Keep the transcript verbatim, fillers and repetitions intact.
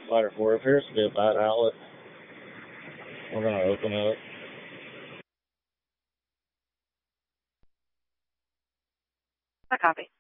Fighter four appears to be a bad outlet. We're going to open it. I copy.